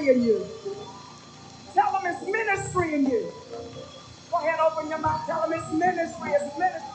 ministry in you. Tell them it's ministry in you. Go ahead, open your mouth. Tell them it's ministry. It's ministry.